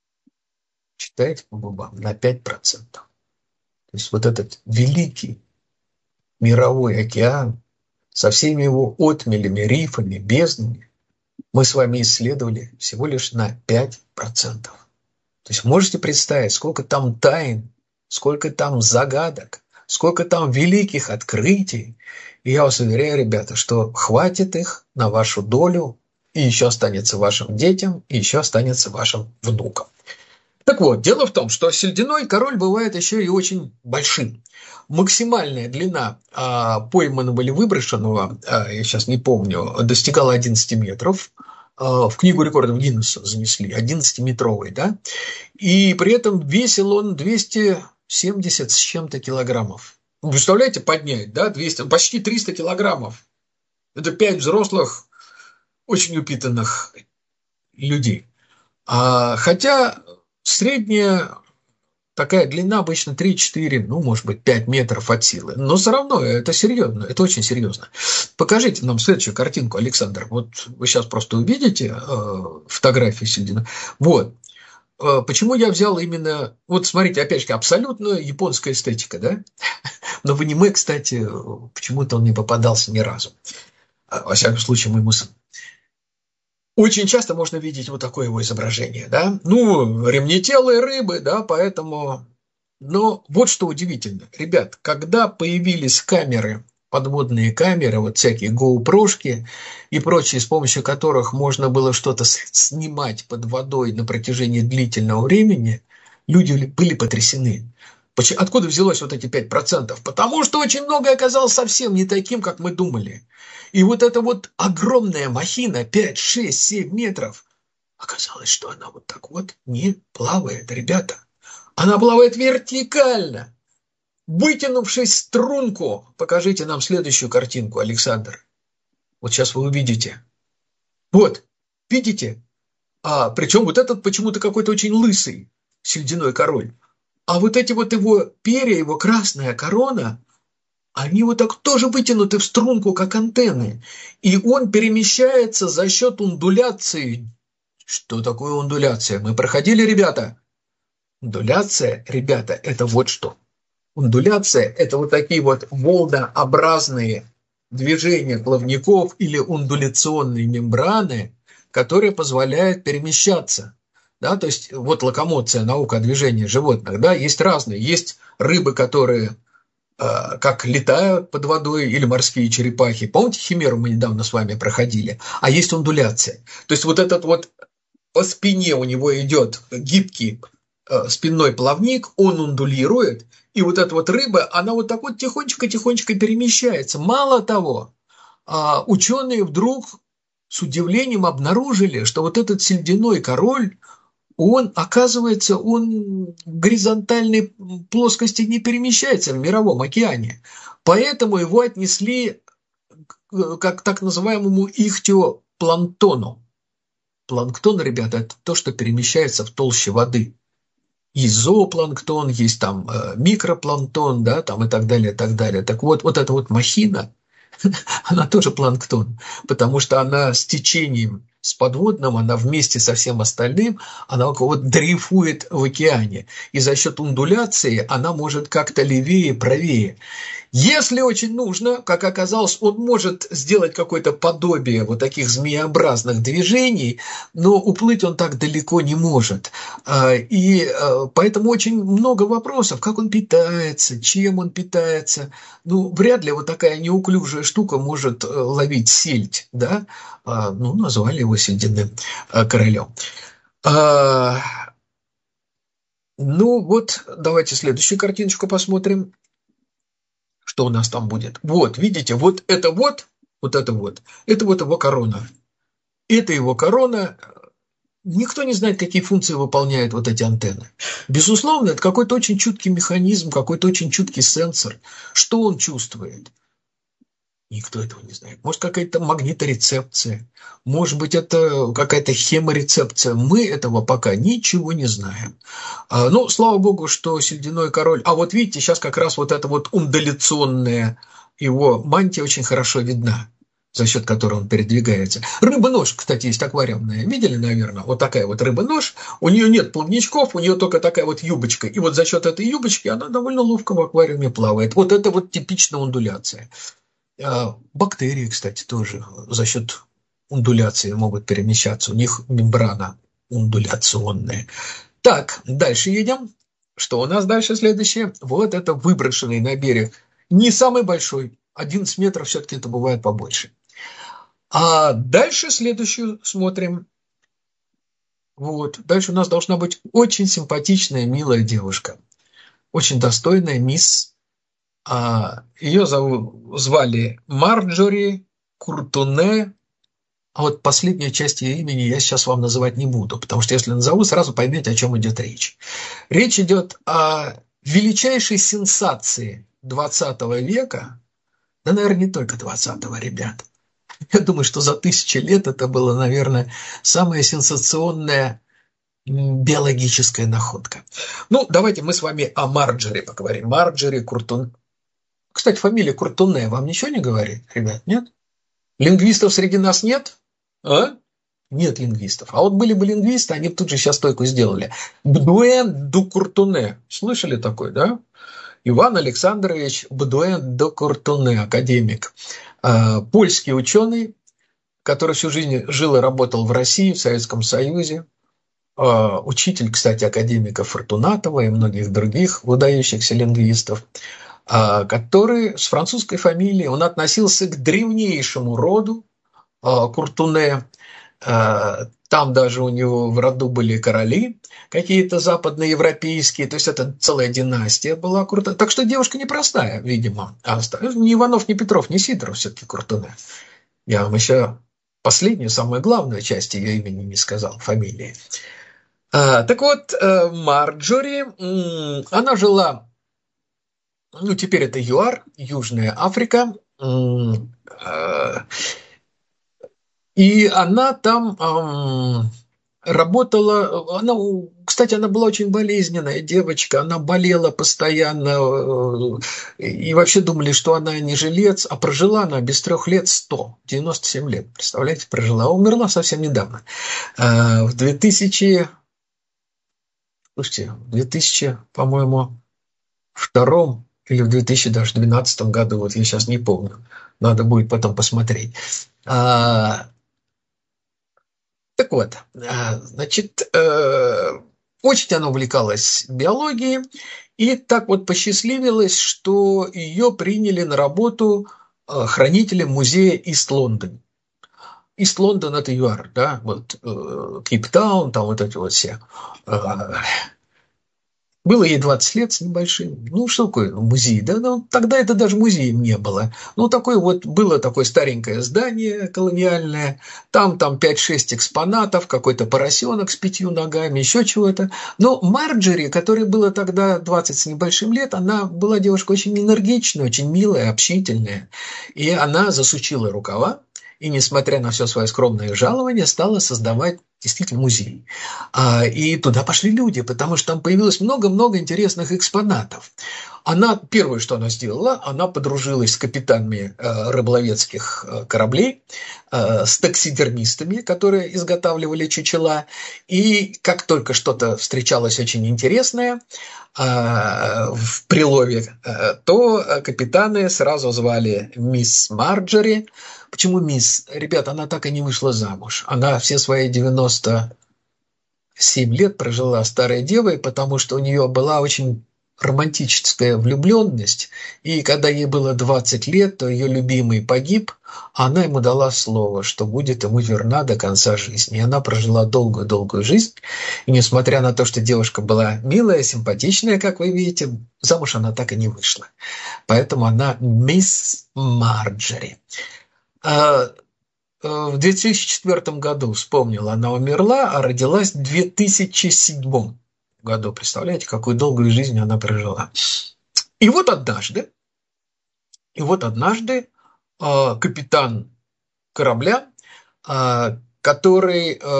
A: читайте по губам, на 5%. То есть вот этот великий мировой океан со всеми его отмелями, рифами, безднами мы с вами исследовали всего лишь на 5%. То есть можете представить, сколько там тайн, сколько там загадок, сколько там великих открытий. И я вас уверяю, ребята, что хватит их на вашу долю, и еще останется вашим детям, и еще останется вашим внукам. Так вот, дело в том, что сельдяной король бывает еще и очень большим. Максимальная длина пойманного или выброшенного, я сейчас не помню, достигала 11 метров. В книгу рекордов Гиннесса занесли, 11-метровый, да? И при этом весил он 270 с чем-то килограммов. Вы представляете, поднять, да, 200, почти 300 килограммов. Это 5 взрослых, очень упитанных людей. Хотя средняя такая длина обычно 3-4, ну, может быть, 5 метров от силы. Но все равно это серьезно, это очень серьезно. Покажите нам следующую картинку, Александр. Вот вы сейчас просто увидите фотографии сельдяной. Вот. Почему я взял именно, вот смотрите, опять же, абсолютно японская эстетика, да? Но в аниме, кстати, почему-то он не попадался ни разу. Во всяком случае, моему сыну. Очень часто можно видеть вот такое его изображение, да? Ну, ремнетелые рыбы, да, поэтому... Но вот что удивительно. Ребят, когда появились камеры, подводные камеры, вот всякие GoPro-шки и прочие, с помощью которых можно было что-то снимать под водой на протяжении длительного времени, люди были потрясены. Откуда взялось вот эти 5%? Потому что очень многое оказалось совсем не таким, как мы думали. И вот эта вот огромная махина, 5, 6, 7 метров, оказалось, что она вот так вот не плавает, ребята. Она плавает вертикально, вытянувшись в струнку. Покажите нам следующую картинку, Александр. Вот сейчас вы увидите. Вот, видите? Причем вот этот почему-то какой-то очень лысый сельдяной король. А вот эти вот его перья, его красная корона, они вот так тоже вытянуты в струнку, как антенны. И он перемещается за счет ундуляции. Что такое ундуляция? Мы проходили, ребята? Ундуляция, ребята, это вот что. Ундуляция – это вот такие вот волнообразные движения плавников или ундуляционные мембраны, которые позволяют перемещаться. Да, то есть вот локомоция, наука о движении животных, да, есть разные. Есть рыбы, которые как летают под водой, или морские черепахи. Помните, химеру мы недавно с вами проходили? А есть ундуляция. То есть вот этот вот по спине у него идет гибкий спинной плавник, он ундулирует, и вот эта вот рыба, она вот так вот тихонечко-тихонечко перемещается. Мало того, ученые вдруг с удивлением обнаружили, что вот этот сельдяной король, он, оказывается, он в горизонтальной плоскости не перемещается в мировом океане. Поэтому его отнесли как так называемому ихтиопланктону. Планктон, ребята, это то, что перемещается в толще воды. Есть зоопланктон, есть там микропланктон, да, там и так далее, и так далее. Так вот, вот эта вот махина, она тоже планктон, потому что она с течением, с подводным, она вместе со всем остальным, она вот дрейфует в океане. И за счет ундуляции она может как-то левее, правее. Если очень нужно, как оказалось, он может сделать какое-то подобие вот таких змееобразных движений, но уплыть он так далеко не может. И поэтому очень много вопросов, как он питается, чем он питается. Ну, вряд ли вот такая неуклюжая штука может ловить сельдь, да? Ну, назвали его сельдяным королем. Ну, вот, давайте следующую картиночку посмотрим. Что у нас там будет? Вот, видите, вот это вот это вот его корона. Это его корона. Никто не знает, какие функции выполняют вот эти антенны. Безусловно, это какой-то очень чуткий механизм, какой-то очень чуткий сенсор. Что он чувствует? Никто этого не знает. Может, какая-то магниторецепция, может быть, это какая-то хеморецепция. Мы этого пока ничего не знаем. Ну, слава богу, что сельдяной король... А вот видите, сейчас как раз вот эта вот ундуляционная его мантия очень хорошо видна, за счет которой он передвигается. Рыба-нож, кстати, есть аквариумная. Видели, наверное? Вот такая вот рыба-нож. У нее нет плавничков, у нее только такая вот юбочка. И вот за счет этой юбочки она довольно ловко в аквариуме плавает. Вот это вот типичная ундуляция. Бактерии, кстати, тоже за счет ундуляции могут перемещаться. У них мембрана ундуляционная. Так, дальше едем. Что у нас дальше следующее? Вот это выброшенный на берег. Не самый большой. 11 метров все-таки это бывает побольше. А дальше следующую смотрим. Вот. Дальше у нас должна быть очень симпатичная, милая девушка. Очень достойная мисс. Ее звали Марджори Куртуне. А вот последнюю часть ее имени я сейчас вам называть не буду, потому что если назову, сразу поймете, о чем идет речь. Речь идет о величайшей сенсации 20 века, да, наверное, не только 20-го, ребят. Я думаю, что за 1000 лет это было, наверное, самая сенсационная биологическая находка. Ну, давайте мы с вами о Марджори поговорим. Марджори Куртуне. Кстати, фамилия Куртуне вам ничего не говорит, ребят, нет? Лингвистов среди нас нет? А? Нет лингвистов. А вот были бы лингвисты, они бы тут же сейчас стойку сделали. Бдуэн ду Куртуне. Слышали такой, да? Иван Александрович Бдуэн ду Куртуне, академик. Польский ученый, который всю жизнь жил и работал в России, в Советском Союзе. Учитель, кстати, академика Фортунатова и многих других выдающихся лингвистов, который с французской фамилией, он относился к древнейшему роду Куртуне. Там даже у него в роду были короли какие-то западноевропейские, то есть это целая династия была Куртуне. Так что девушка непростая, видимо. Ни Иванов, ни Петров, ни Сидоров все-таки Куртуне. Я вам еще последнюю, самую главную часть ее имени не сказал, фамилии. Так вот, Марджори, она жила, ну, теперь это ЮАР, Южная Африка, и она там работала, кстати, она была очень болезненная девочка, она болела постоянно, и вообще думали, что она не жилец, а прожила она без 3 лет 97 лет, представляете, прожила, а умерла совсем недавно, в 2000, по-моему, втором или в 2012 году, вот я сейчас не помню, надо будет потом посмотреть. Так вот, значит, очень она увлекалась биологией, и так вот посчастливилось, что ее приняли на работу хранителем музея Ист-Лондон. Ист-Лондон – это ЮАР, да, вот Кейптаун, там вот эти вот все. Было ей 20 лет с небольшим. Ну, что такое музей? Да, ну, тогда это даже музеем не было. Ну, было такое старенькое здание колониальное. Там 5-6 экспонатов, какой-то поросенок с 5 ногами, еще чего-то. Но Марджори, которой было тогда 20 с небольшим лет, она была девушка очень энергичная, очень милая, общительная. И она засучила рукава. И, несмотря на все свое скромное жалование, стала создавать действительно музей. И туда пошли люди, потому что там появилось много-много интересных экспонатов. Первое, что она сделала, она подружилась с капитанами рыболовецких кораблей, с таксидермистами, которые изготавливали чучела. И как только что-то встречалось очень интересное в прилове, то капитаны сразу звали мисс Марджори. Почему мисс? Ребята, она так и не вышла замуж. Она все свои 97 лет прожила старой девой, потому что у нее была очень романтическая влюбленность. И когда ей было 20 лет, то ее любимый погиб, а она ему дала слово, что будет ему верна до конца жизни. И она прожила долгую-долгую жизнь. И несмотря на то, что девушка была милая, симпатичная, как вы видите, замуж она так и не вышла. Поэтому она мисс Марджори. В 2004 году, вспомнила, она умерла, а родилась в 2007 году. Представляете, какую долгую жизнь она прожила. И вот однажды капитан корабля, который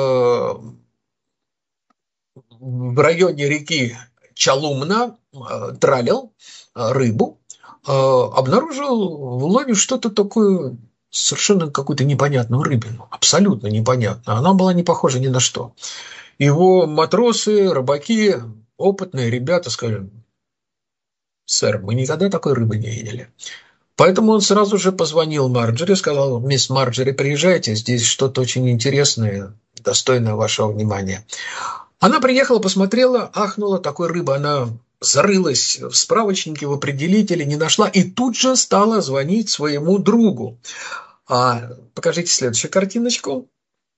A: в районе реки Чалумна тралил рыбу, обнаружил в лове что-то такое, совершенно какую-то непонятную рыбину, абсолютно непонятную. Она была не похожа ни на что. Его матросы, рыбаки, опытные ребята сказали: «Сэр, мы никогда такой рыбы не видели». Поэтому он сразу же позвонил Марджори, сказал: «Мисс Марджори, приезжайте, здесь что-то очень интересное, достойное вашего внимания». Она приехала, посмотрела, ахнула, такой рыбы. Она зарылась в справочнике, в определителе, не нашла, и тут же стала звонить своему другу. Покажите следующую картиночку.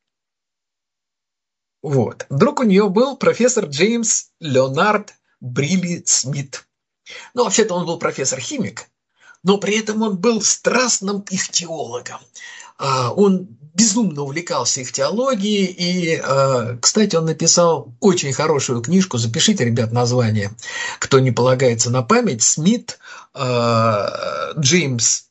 A: Вот. Друг у нее был профессор Джеймс Леонард Брилли Смит. Ну, вообще-то он был профессор-химик, но при этом он был страстным ихтиологом. Он безумно увлекался ихтиологией, и, кстати, он написал очень хорошую книжку, запишите, ребят, название, кто не полагается на память, Смит, Джеймс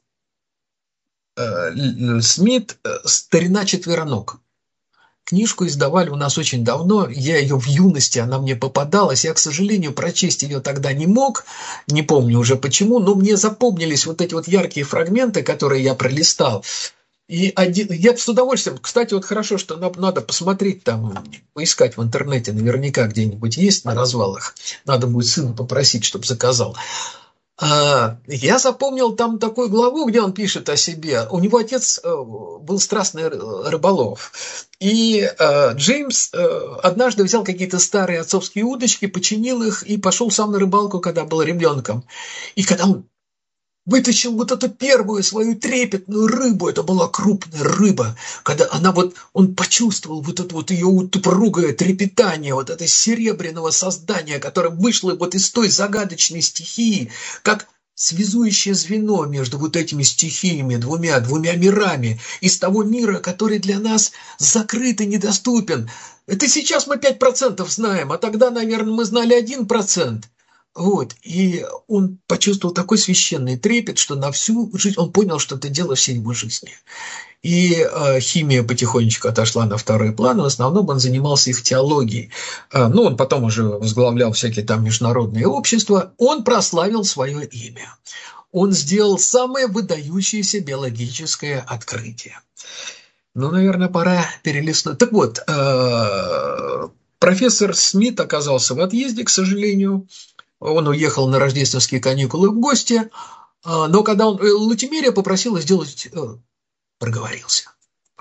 A: Смит «Старина четвероног». Книжку издавали у нас очень давно, я ее в юности, она мне попадалась, я, к сожалению, прочесть ее тогда не мог, не помню уже почему, но мне запомнились вот эти вот яркие фрагменты, которые я пролистал. Я с удовольствием, кстати, вот хорошо, что нам надо посмотреть там, поискать в интернете, наверняка где-нибудь есть на развалах. Надо будет сына попросить, чтобы заказал. Я запомнил там такую главу, где он пишет о себе. У него отец был страстный рыболов. И Джеймс однажды взял какие-то старые отцовские удочки, починил их и пошел сам на рыбалку, когда был ребенком. И когда он вытащил вот эту первую свою трепетную рыбу, это была крупная рыба, когда он почувствовал вот это вот ее упругое трепетание, вот это серебряного создания, которое вышло вот из той загадочной стихии, как связующее звено между вот этими стихиями, двумя мирами, из того мира, который для нас закрыт и недоступен. Это сейчас мы 5% знаем, а тогда, наверное, мы знали 1%. Вот, и он почувствовал такой священный трепет, что на всю жизнь он понял, что это дело всей его жизни. И химия потихонечку отошла на второй план, в основном он занимался их теологией. Он потом уже возглавлял всякие там международные общества, он прославил свое имя. Он сделал самое выдающееся биологическое открытие. Наверное, пора перелистнуть. Так вот, профессор Смит оказался в отъезде, к сожалению. Он уехал на рождественские каникулы в гости, но когда Латимерия попросила сделать... Проговорился.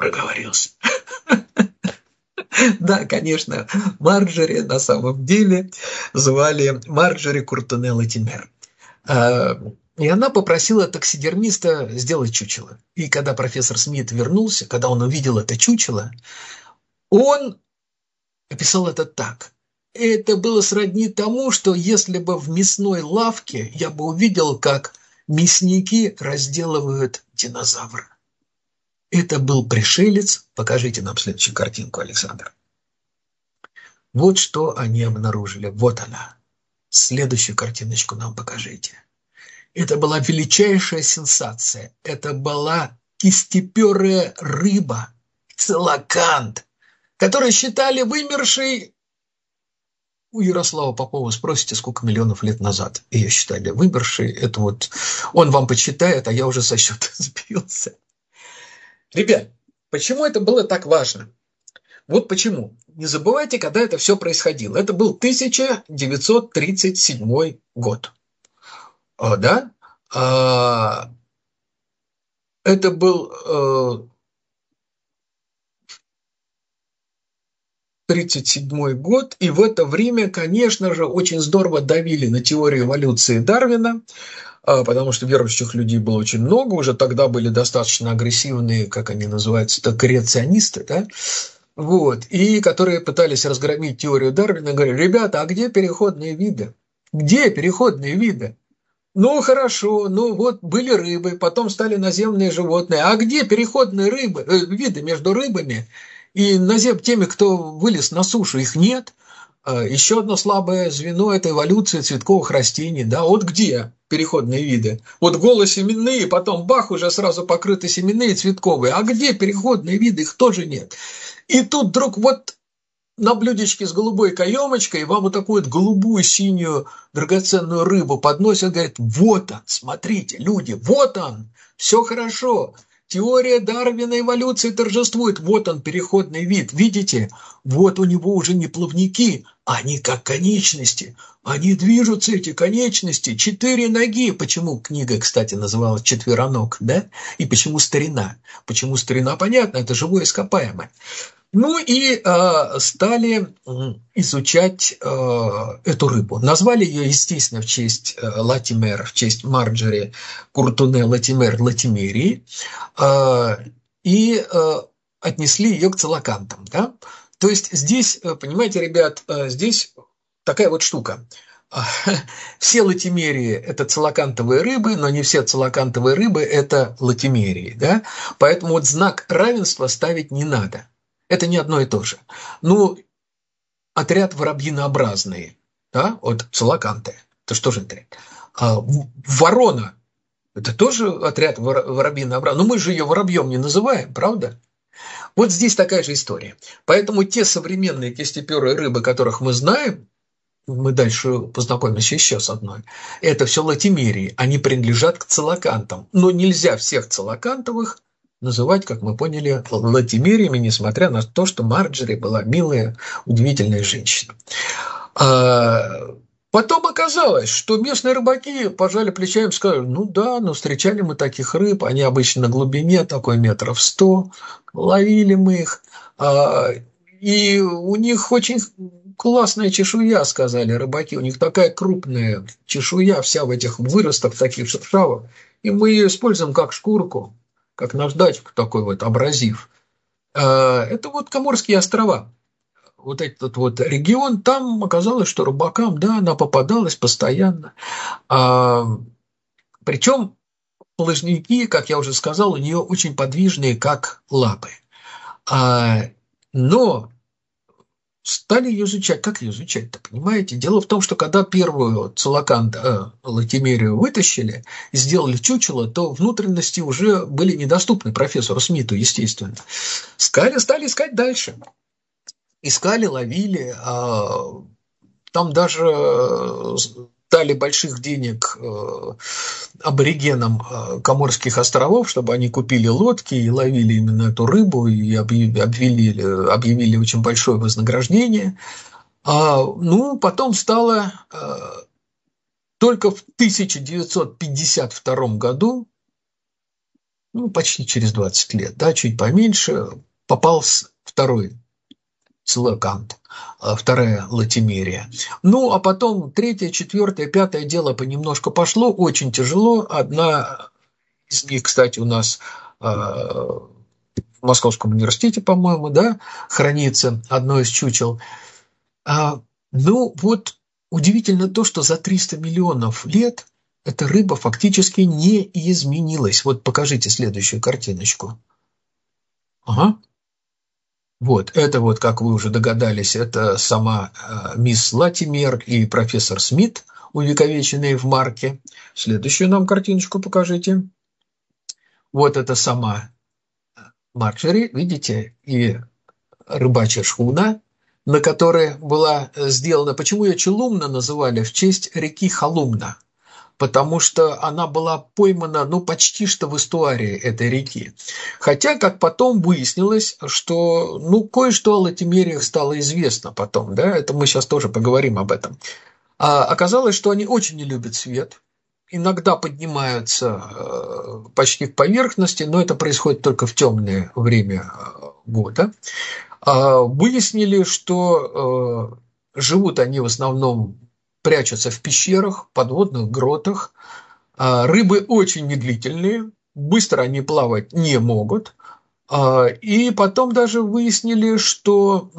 A: Да, конечно, Марджори на самом деле звали Марджори Куртоне Латимер. И она попросила таксидермиста сделать чучело. И когда профессор Смит вернулся, когда он увидел это чучело, он описал это так. Это было сродни тому, что если бы в мясной лавке я бы увидел, как мясники разделывают динозавра. Это был пришелец. Покажите нам следующую картинку, Александр. Вот что они обнаружили. Вот она. Следующую картиночку нам покажите. Это была величайшая сенсация. Это была кистеперая рыба, целокант, которую считали вымершей. У Ярослава Попова спросите, сколько миллионов лет назад ее считали вымершей. Это вот он вам почитает, а я уже со счета сбился. Ребят, почему это было так важно? Вот почему. Не забывайте, когда это все происходило. Это был 1937 год. Да? Это был 1937 год, и в это время, конечно же, очень здорово давили на теорию эволюции Дарвина, потому что верующих людей было очень много, уже тогда были достаточно агрессивные, как они называются, креационисты, да? Вот, и которые пытались разгромить теорию Дарвина, говорили: ребята, а где переходные виды? Где переходные виды? Ну, хорошо, вот были рыбы, потом стали наземные животные. А где переходные виды между рыбами и теми, кто вылез на сушу? Их нет. Еще одно слабое звено – это эволюция цветковых растений. Да, вот где переходные виды? Вот голосеменные, потом бах, уже сразу покрыты семенные, цветковые. А где переходные виды? Их тоже нет. И тут вдруг вот на блюдечке с голубой каемочкой вам вот такую вот голубую, синюю, драгоценную рыбу подносят, говорят: вот он, смотрите, люди, вот он, все хорошо. Теория Дарвина эволюции торжествует. Вот он, переходный вид. Видите? Вот у него уже не плавники, они как конечности. Они движутся, эти конечности. 4 ноги. Почему книга, кстати, называлась «Четвероног», да? И почему старина? Почему старина? Понятно, это живое ископаемое. Ну и стали изучать эту рыбу. Назвали ее, естественно, в честь Латимер, в честь Марджори Куртоне Латимер Латимерии, и отнесли ее к целокантам. Да? То есть здесь, понимаете, ребят, здесь такая вот штука. Все латимерии – это целокантовые рыбы, но не все целокантовые рыбы – это латимерии. Да? Поэтому вот знак равенства ставить не надо. Это не одно и то же. Ну, отряд воробьинообразные, да, вот целоканты. Это что же это? Ворона – это тоже отряд воробьинообразный. Но мы же ее воробьем не называем, правда? Вот здесь такая же история. Поэтому те современные кистеперые рыбы, которых мы знаем, мы дальше познакомимся еще с одной, это все латимерии. Они принадлежат к целокантам. Но нельзя всех целокантовых называть, как мы поняли, латимериями, несмотря на то, что Марджори была милая, удивительная женщина. Потом оказалось, что местные рыбаки пожали плечами и сказали, ну да, но встречали мы таких рыб, они обычно на глубине, такой 100 метров, ловили мы их, и у них очень классная чешуя, сказали рыбаки, у них такая крупная чешуя, вся в этих выростах таких шершавых, и мы ее используем как шкурку, как наждачку, такой вот абразив. Это вот Коморские острова. Вот этот вот регион, там оказалось, что рыбакам, да, она попадалась постоянно. Причем плавники, как я уже сказал, у нее очень подвижные, как лапы. Но стали ее изучать. Как ее изучать-то, понимаете? Дело в том, что когда первую целокант, латимерию вытащили и сделали чучело, то внутренности уже были недоступны профессору Смиту, естественно. Стали искать дальше. Искали, ловили, там даже дали больших денег аборигенам Коморских островов, чтобы они купили лодки и ловили именно эту рыбу, и объявили очень большое вознаграждение. Потом стало только в 1952 году, почти через 20 лет, да, чуть поменьше, попался второй целокант, вторая латимерия. А потом третье, четвертое, пятое дело понемножку пошло, очень тяжело. Одна из них, кстати, у нас в Московском университете, по-моему, да, хранится, одно из чучел. Удивительно то, что за 300 миллионов лет эта рыба фактически не изменилась. Вот покажите следующую картиночку. Ага. Вот, это вот, как вы уже догадались, это сама мисс Латимер и профессор Смит, увековеченные в марке. Следующую нам картиночку покажите. Вот это сама Марджори, видите, и рыбачья шхуна, на которой была сделана. Почему ее Челумна называли? В честь реки Халумна. Потому что она была поймана, почти что в эстуарии этой реки. Хотя, как потом выяснилось, что, кое-что о латимериях стало известно потом, да, это мы сейчас тоже поговорим об этом. Оказалось, что они очень не любят свет, иногда поднимаются почти к поверхности, но это происходит только в темное время года. Выяснили, что живут они в основном, прячутся в пещерах, подводных гротах. Рыбы очень медлительные, быстро они плавать не могут. И потом даже выяснили, что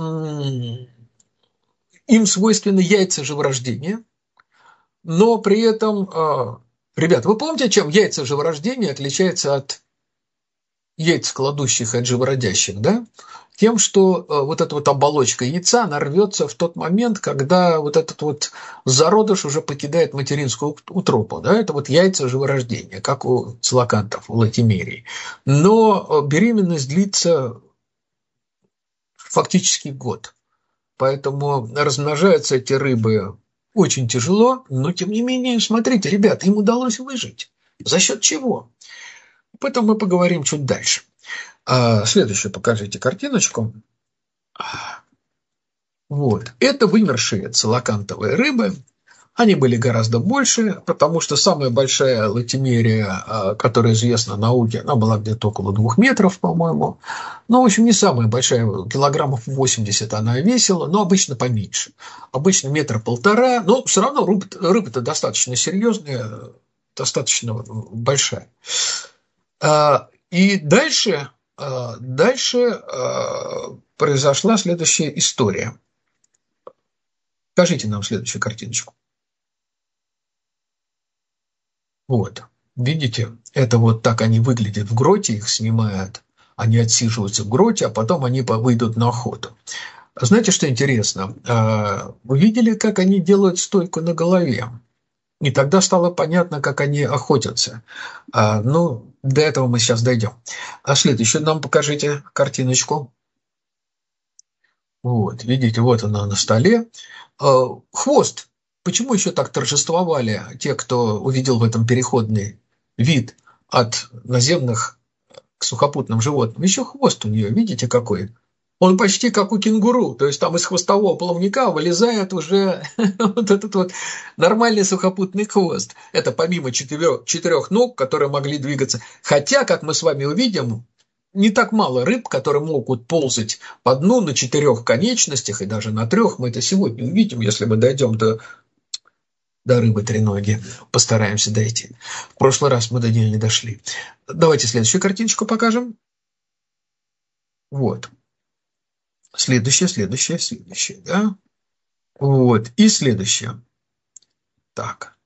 A: им свойственны яйца живорождения, но при этом, ребят, вы помните, чем яйца живорождения отличаются от яйцекладущих и от живородящих, да? Тем, что вот эта вот оболочка яйца, она рвется в тот момент, когда вот этот вот зародыш уже покидает материнскую утробу. Да? Это вот яйца живорождения, как у целокантов, у латимерий. Но беременность длится фактически год. Поэтому размножаются эти рыбы очень тяжело, но тем не менее, смотрите, ребят, им удалось выжить. За счет чего? Об этом мы поговорим чуть дальше. Следующую покажите картиночку. Вот. Это вымершие целокантовые рыбы. Они были гораздо больше, потому что самая большая латимерия, которая известна науке, она была где-то около 2 метров, по-моему. В общем, не самая большая, килограммов 80 она весила, но обычно поменьше. Обычно 1,5 метра, но все равно рыба-то достаточно серьезная, достаточно большая. И дальше произошла следующая история. Покажите нам следующую картиночку. Вот, видите, это вот так они выглядят в гроте, их снимают, они отсиживаются в гроте, а потом они выйдут на охоту. Знаете, что интересно? Вы видели, как они делают стойку на голове? И тогда стало понятно, как они охотятся. До этого мы сейчас дойдем. Следующую нам покажите картиночку. Вот, видите, вот она на столе. Хвост. Почему еще так торжествовали те, кто увидел в этом переходный вид от наземных к сухопутным животным. Еще хвост у нее, видите, какой? Он почти как у кенгуру, то есть там из хвостового плавника вылезает уже вот этот вот нормальный сухопутный хвост. Это помимо четырех ног, которые могли двигаться. Хотя, как мы с вами увидим, не так мало рыб, которые могут ползать по дну на четырех конечностях и даже на трех. Мы это сегодня увидим, если мы дойдем до рыбы треноги. Постараемся дойти. В прошлый раз мы до нее не дошли. Давайте следующую картиночку покажем. Вот. Следующее, да? Вот. И следующее. Так.